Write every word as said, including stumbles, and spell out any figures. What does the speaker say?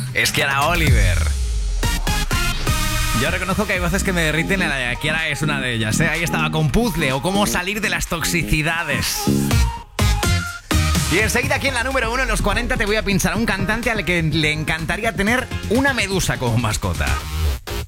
Es Kiara Oliver. Yo reconozco que hay voces que me derriten, y la de Kiara es una de ellas, ¿eh? Ahí estaba con Puzzle o cómo salir de las toxicidades. Y enseguida aquí en la número uno en los cuarenta te voy a pinchar a un cantante al que le encantaría tener una medusa como mascota.